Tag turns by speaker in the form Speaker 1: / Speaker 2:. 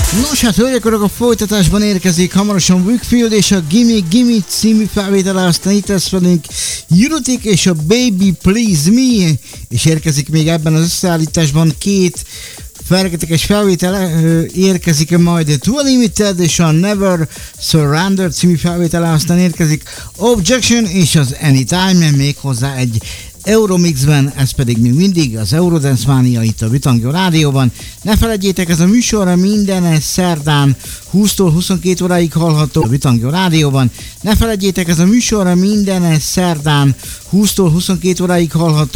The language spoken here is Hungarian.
Speaker 1: Nos, hát hölgyek, urak, a folytatásban érkezik hamarosan Wickfield és a Gimme Gimme című felvétele, aztán itt lesz velünk Jurutik és a Baby Please Me, és érkezik még ebben az összeállításban két fergetekes felvétel, érkezik majd Dua Limited és a Never Surrender című felvétele, aztán érkezik Objection és az Anytime, méghozzá egy Euromixben, ez pedig még mindig az Eurodance Mania itt a Vitangio Rádióban. Ne felejtjétek, ez a műsor minden szerdán 20-tól 22 óráig hallható a Vitangio Rádióban. Ne felejtjétek, ez a műsor minden szerdán 20-tól 22 óráig hallható